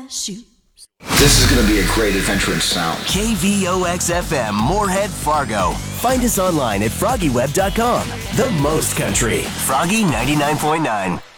shoes. This is going to be a great adventure in sound. KVOX-FM, Moorhead, Fargo. Find us online at FroggyWeb.com. The most country. Froggy 99.9.